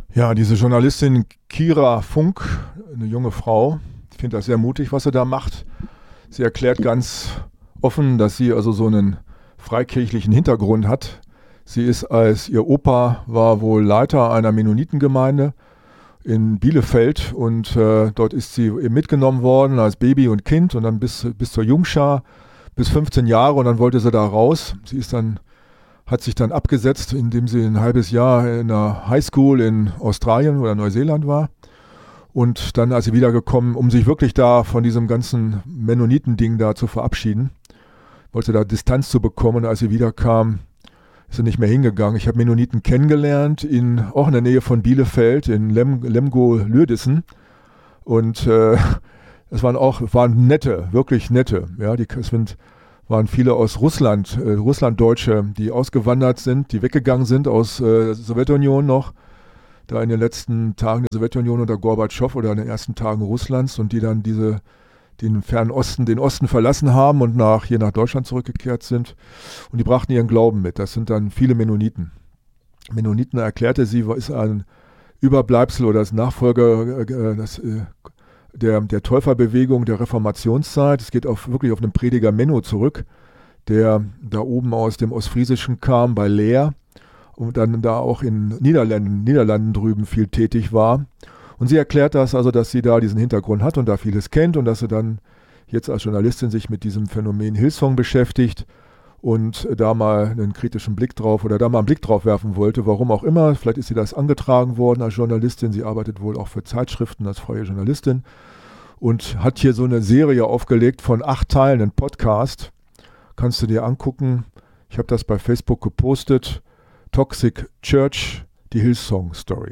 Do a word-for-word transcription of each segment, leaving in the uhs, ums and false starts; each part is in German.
Ja, diese Journalistin Kira Funk, eine junge Frau, ich finde das sehr mutig, was sie da macht. Sie erklärt ganz offen, dass sie also so einen freikirchlichen Hintergrund hat. Sie ist als, ihr Opa war wohl Leiter einer Mennonitengemeinde in Bielefeld und äh, dort ist sie eben mitgenommen worden als Baby und Kind und dann bis, bis zur Jungschar, bis fünfzehn Jahre und dann wollte sie da raus. Sie ist dann hat sich dann abgesetzt, indem sie ein halbes Jahr in einer Highschool in Australien oder Neuseeland war. Und dann, als sie wiedergekommen, um sich wirklich da von diesem ganzen Mennoniten-Ding da zu verabschieden, wollte da Distanz zu bekommen. Als sie wiederkam, ist sie nicht mehr hingegangen. Ich habe Mennoniten kennengelernt, in, auch in der Nähe von Bielefeld, in Lem, Lemgo-Lürdissen. Und äh, es waren auch waren nette, wirklich nette. Ja, die sind waren viele aus Russland, äh, Russlanddeutsche, die ausgewandert sind, die weggegangen sind aus äh, der Sowjetunion noch, da in den letzten Tagen der Sowjetunion unter Gorbatschow oder in den ersten Tagen Russlands und die dann diese, den fernen Osten, den Osten verlassen haben und nach, hier nach Deutschland zurückgekehrt sind. Und die brachten ihren Glauben mit. Das sind dann viele Mennoniten. Mennoniten, erklärte sie, ist ein Überbleibsel oder das Nachfolger, äh, das äh, Der, der Täuferbewegung der Reformationszeit. Es geht auf, wirklich auf einen Prediger Menno zurück, der da oben aus dem Ostfriesischen kam, bei Leer und dann da auch in Niederlanden, Niederlanden drüben viel tätig war. Und sie erklärt das also, dass sie da diesen Hintergrund hat und da vieles kennt und dass sie dann jetzt als Journalistin sich mit diesem Phänomen Hillsong beschäftigt und da mal einen kritischen Blick drauf oder da mal einen Blick drauf werfen wollte, warum auch immer. Vielleicht ist sie das angetragen worden als Journalistin. Sie arbeitet wohl auch für Zeitschriften als freie Journalistin und hat hier so eine Serie aufgelegt von acht Teilen, einen Podcast. Kannst du dir angucken. Ich habe das bei Facebook gepostet. Toxic Church, die Hillsong Story.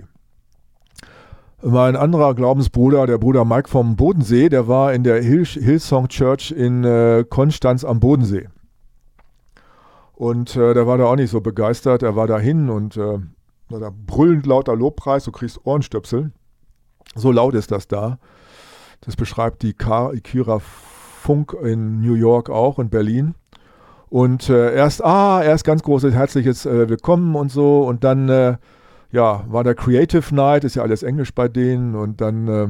Mein anderer Glaubensbruder, der Bruder Mike vom Bodensee, der war in der Hill- Hillsong Church in äh, Konstanz am Bodensee. Und äh, der war da auch nicht so begeistert. Er war dahin und äh, da brüllend lauter Lobpreis, du kriegst Ohrenstöpsel. So laut ist das da. Das beschreibt die Kira Funk in New York auch und Berlin. Und äh, erst, ah, erst ganz großes herzliches äh, Willkommen und so. Und dann, äh, ja, war der Creative Night, ist ja alles Englisch bei denen. Und dann äh,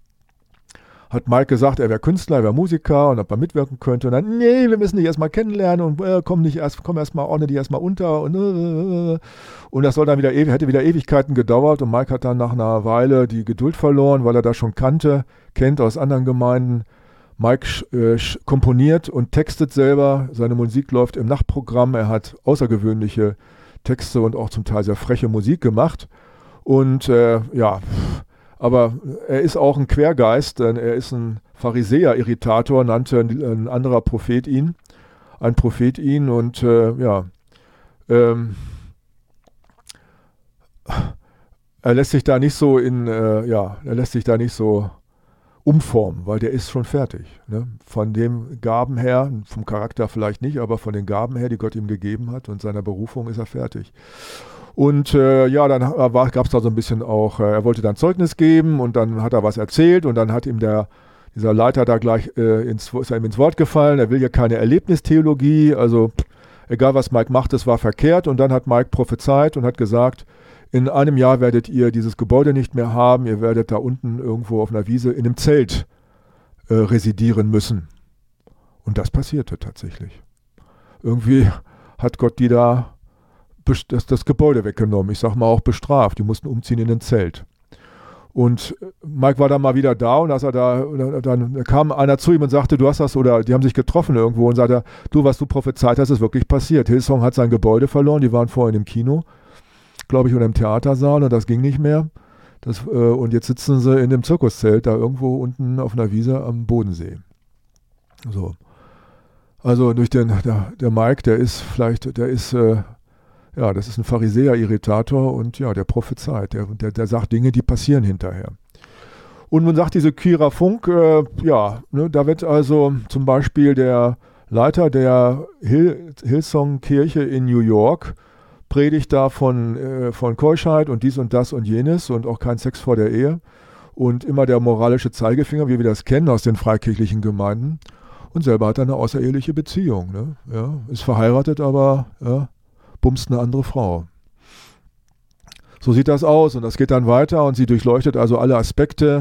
hat Mike gesagt, er wäre Künstler, er wäre Musiker und ob er mitwirken könnte. Und dann, nee, wir müssen dich erstmal kennenlernen und äh, komm nicht erst, komm erstmal, ordne dich erstmal unter. Und, äh, und das soll dann wieder, hätte wieder Ewigkeiten gedauert. Und Mike hat dann nach einer Weile die Geduld verloren, weil er das schon kannte, kennt aus anderen Gemeinden. Mike äh, komponiert und textet selber. Seine Musik läuft im Nachtprogramm. Er hat außergewöhnliche Texte und auch zum Teil sehr freche Musik gemacht. Und äh, ja, aber er ist auch ein Quergeist, denn er ist ein Pharisäer-Irritator, nannte ein anderer Prophet ihn, ein Prophet ihn und äh, ja, ähm, er lässt sich da nicht so in, äh, ja, er lässt sich da nicht so umformen, weil der ist schon fertig. Ne? Von den Gaben her, vom Charakter vielleicht nicht, aber von den Gaben her, die Gott ihm gegeben hat und seiner Berufung ist er fertig. Und äh, ja, dann gab es da so ein bisschen auch, äh, er wollte dann Zeugnis geben und dann hat er was erzählt und dann hat ihm der, dieser Leiter da gleich äh, ins, ist ihm ins Wort gefallen, er will ja keine Erlebnistheologie, also pff, egal was Mike macht, es war verkehrt und dann hat Mike prophezeit und hat gesagt, in einem Jahr werdet ihr dieses Gebäude nicht mehr haben, ihr werdet da unten irgendwo auf einer Wiese in einem Zelt äh, residieren müssen. Und das passierte tatsächlich. Irgendwie hat Gott die da Das, das Gebäude weggenommen. Ich sag mal auch bestraft. Die mussten umziehen in ein Zelt. Und Mike war dann mal wieder da und als er da, dann kam einer zu ihm und sagte, du hast das, oder die haben sich getroffen irgendwo und sagte, du, was du prophezeit hast, ist wirklich passiert. Hillsong hat sein Gebäude verloren, die waren vorhin im Kino, glaube ich, oder im Theatersaal und das ging nicht mehr. Das, äh, und jetzt sitzen sie in dem Zirkuszelt da irgendwo unten auf einer Wiese am Bodensee. So. Also durch den, der, der Mike, der ist vielleicht, der ist, äh, ja, das ist ein Pharisäer-Irritator und ja, der prophezeit, der, der, der sagt Dinge, die passieren hinterher. Und man sagt, diese Kira Funk, äh, ja, ne, da wird also zum Beispiel der Leiter der Hill, Hillsong-Kirche in New York predigt da von, äh, von Keuschheit und dies und das und jenes und auch kein Sex vor der Ehe und immer der moralische Zeigefinger, wie wir das kennen aus den freikirchlichen Gemeinden und selber hat er eine außereheliche Beziehung, ne? Ja, ist verheiratet, aber ja, bumst eine andere Frau. So sieht das aus und das geht dann weiter und sie durchleuchtet also alle Aspekte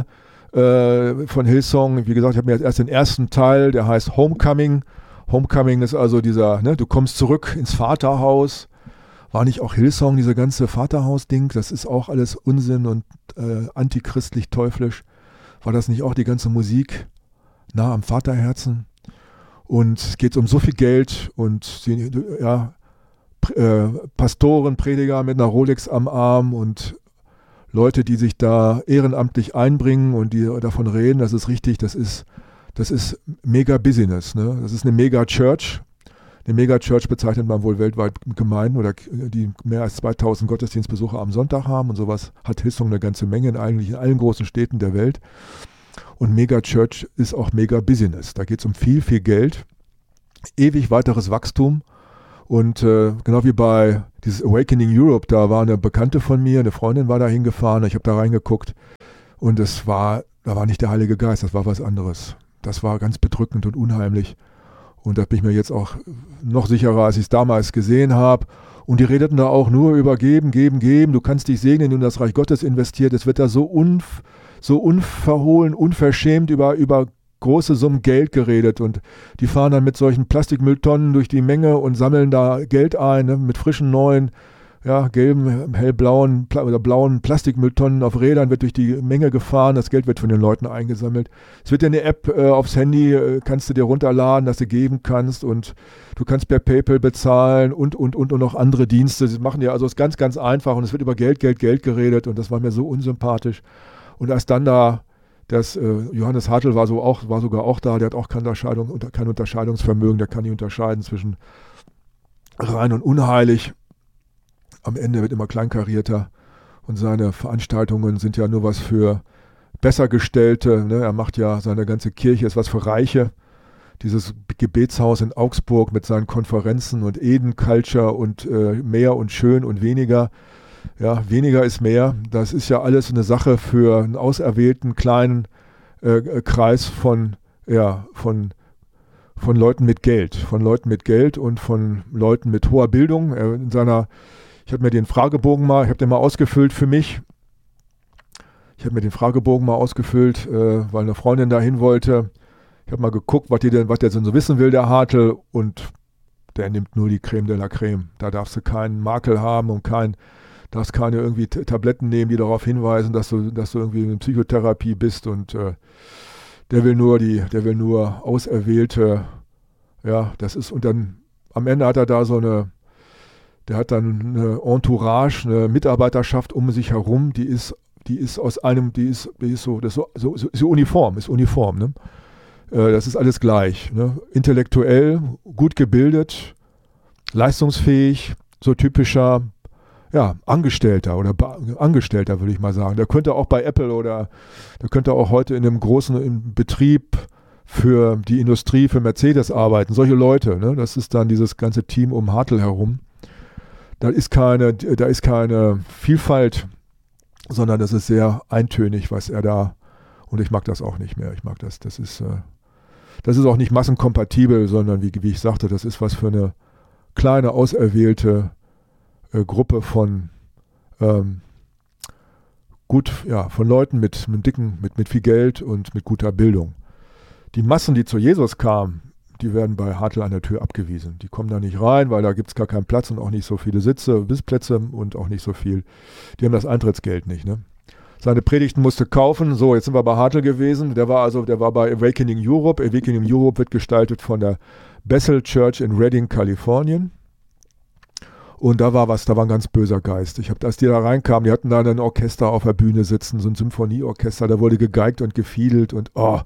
äh, von Hillsong. Wie gesagt, ich habe mir jetzt erst den ersten Teil, der heißt Homecoming. Homecoming ist also dieser, ne, du kommst zurück ins Vaterhaus. War nicht auch Hillsong, diese ganze Vaterhaus-Ding? Das ist auch alles Unsinn und äh, antichristlich, teuflisch. War das nicht auch die ganze Musik nah am Vaterherzen? Und es geht um so viel Geld und die, ja, äh, Pastoren, Prediger mit einer Rolex am Arm und Leute, die sich da ehrenamtlich einbringen und die davon reden, das ist richtig, das ist, das ist mega Business. Ne? Das ist eine mega Church. Eine Mega-Church bezeichnet man wohl weltweit Gemeinden oder die mehr als zweitausend Gottesdienstbesucher am Sonntag haben und sowas hat Hillsong eine ganze Menge in eigentlich in allen großen Städten der Welt. Und Mega-Church ist auch Mega-Business. Da geht es um viel, viel Geld, ewig weiteres Wachstum und äh, genau wie bei dieses Awakening Europe, da war eine Bekannte von mir, eine Freundin war da hingefahren, ich habe da reingeguckt und es war, da war nicht der Heilige Geist, das war was anderes. Das war ganz bedrückend und unheimlich. Und da bin ich mir jetzt auch noch sicherer, als ich es damals gesehen habe. Und die redeten da auch nur über geben, geben, geben. Du kannst dich segnen, wenn du in das Reich Gottes investiert. Es wird da so, unf, so unverhohlen, unverschämt über, über große Summen Geld geredet. Und die fahren dann mit solchen Plastikmülltonnen durch die Menge und sammeln da Geld ein, ne, mit frischen neuen, ja, gelben, hellblauen oder blauen Plastikmülltonnen auf Rädern wird durch die Menge gefahren, das Geld wird von den Leuten eingesammelt. Es wird dir eine App äh, aufs Handy, äh, kannst du dir runterladen, dass du geben kannst und du kannst per PayPal bezahlen und, und, und, und noch andere Dienste. Sie machen ja, also es ist ganz, ganz einfach und es wird über Geld, Geld, Geld geredet und das war mir so unsympathisch. Und als dann da, das, äh, Johannes Hartl war, so auch, war sogar auch da, der hat auch keine, Unterscheidung, unter, kein Unterscheidungsvermögen, der kann nicht unterscheiden zwischen rein und unheilig. Am Ende wird immer kleinkarierter und seine Veranstaltungen sind ja nur was für Bessergestellte. Ne? Er macht ja, seine ganze Kirche ist was für Reiche. Dieses Gebetshaus in Augsburg mit seinen Konferenzen und Eden Culture und äh, mehr und schön und weniger. Ja, weniger ist mehr. Das ist ja alles eine Sache für einen auserwählten kleinen äh, Kreis von, ja, von von Leuten mit Geld. Von Leuten mit Geld und von Leuten mit hoher Bildung. Er in seiner Ich habe mir den Fragebogen mal, ich habe den mal ausgefüllt für mich. Ich habe mir den Fragebogen mal ausgefüllt, äh, weil eine Freundin dahin wollte. Ich habe mal geguckt, was, die denn, was der denn so wissen will, der Hartl. Und der nimmt nur die Creme de la Creme. Da darfst du keinen Makel haben und kein, darfst keine irgendwie T- Tabletten nehmen, die darauf hinweisen, dass du, dass du irgendwie in Psychotherapie bist. Und äh, der will nur die, der will nur auserwählte, ja, das ist, und dann am Ende hat er da so eine, der hat dann eine Entourage, eine Mitarbeiterschaft um sich herum, die ist, die ist aus einem, die ist, die ist so, das so, so, so, ist uniform, ist uniform, ne? Äh, das ist alles gleich, ne? Intellektuell, gut gebildet, leistungsfähig, so typischer, ja, Angestellter oder Be- Angestellter, würde ich mal sagen. Der könnte auch bei Apple oder der könnte auch heute in einem großen Betrieb für die Industrie, für Mercedes arbeiten. Solche Leute, ne? Das ist dann dieses ganze Team um Hartl herum. Da ist keine, da ist keine Vielfalt, sondern das ist sehr eintönig, was er da, und ich mag das auch nicht mehr. Ich mag das, das ist, äh, das ist auch nicht massenkompatibel, sondern wie, wie ich sagte, das ist was für eine kleine, auserwählte äh, Gruppe von ähm, gut, ja, von Leuten mit, mit dicken, mit, mit viel Geld und mit guter Bildung. Die Massen, die zu Jesus kamen, die werden bei Hartl an der Tür abgewiesen. Die kommen da nicht rein, weil da gibt es gar keinen Platz und auch nicht so viele Sitze, Sitzplätze und auch nicht so viel. Die haben das Eintrittsgeld nicht, ne? Seine Predigten musste kaufen. So, jetzt sind wir bei Hartl gewesen. Der war also, der war bei Awakening Europe. Awakening Europe wird gestaltet von der Bethel Church in Redding, Kalifornien. Und da war was, da war ein ganz böser Geist. Ich habe, als die da reinkamen, die hatten da ein Orchester auf der Bühne sitzen, so ein Symphonieorchester, da wurde gegeigt und gefiedelt und oh,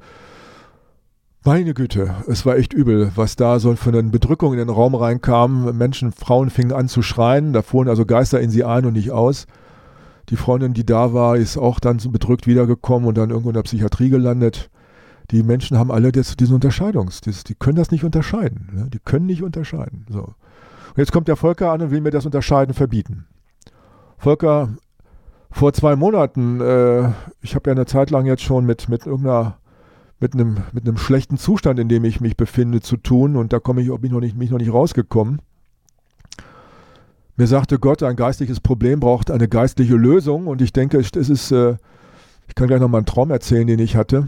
meine Güte, es war echt übel, was da so für eine Bedrückung in den Raum reinkam. Menschen, Frauen fingen an zu schreien, da fuhren also Geister in sie ein und nicht aus. Die Freundin, die da war, ist auch dann so bedrückt wiedergekommen und dann irgendwo in der Psychiatrie gelandet. Die Menschen haben alle das, diesen Unterscheidungs, das, die können das nicht unterscheiden. Ne? Die können nicht unterscheiden. So. Und jetzt kommt der Volker an und will mir das Unterscheiden verbieten. Volker, vor zwei Monaten, äh, ich habe ja eine Zeit lang jetzt schon mit, mit irgendeiner Mit einem, mit einem schlechten Zustand, in dem ich mich befinde, zu tun. Und da komme ich, bin ich noch nicht, mich noch nicht rausgekommen. mir sagte Gott, ein geistliches Problem braucht eine geistliche Lösung. Und ich denke, es ist, äh, ich kann gleich noch mal einen Traum erzählen, den ich hatte.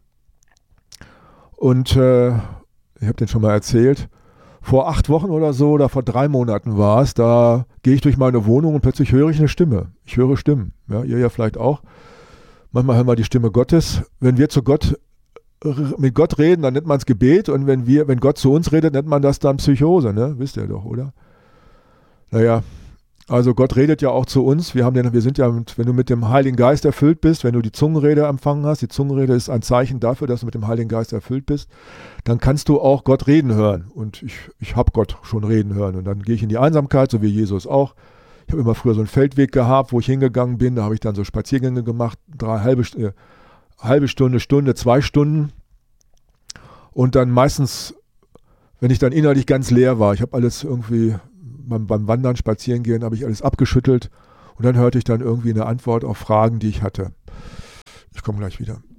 Und äh, ich habe den schon mal erzählt. Vor acht Wochen oder so, oder vor drei Monaten war es, da gehe ich durch meine Wohnung und plötzlich höre ich eine Stimme. Ich höre Stimmen, ja, ihr ja vielleicht auch. Manchmal hören wir die Stimme Gottes. Wenn wir zu Gott, mit Gott reden, dann nennt man es Gebet. Und wenn wir, wenn Gott zu uns redet, nennt man das dann Psychose, ne? Wisst ihr doch, oder? Naja, also Gott redet ja auch zu uns. Wir haben den, wir sind ja, mit, wenn du mit dem Heiligen Geist erfüllt bist, wenn du die Zungenrede empfangen hast, die Zungenrede ist ein Zeichen dafür, dass du mit dem Heiligen Geist erfüllt bist, dann kannst du auch Gott reden hören. Und ich, ich habe Gott schon reden hören. Und dann gehe ich in die Einsamkeit, so wie Jesus auch. Ich habe immer früher so einen Feldweg gehabt, wo ich hingegangen bin. Da habe ich dann so Spaziergänge gemacht, drei halbe, äh, halbe Stunde, Stunde, zwei Stunden. Und dann meistens, wenn ich dann innerlich ganz leer war, ich habe alles irgendwie beim, beim Wandern, Spazierengehen, habe ich alles abgeschüttelt. Und dann hörte ich dann irgendwie eine Antwort auf Fragen, die ich hatte. Ich komme gleich wieder.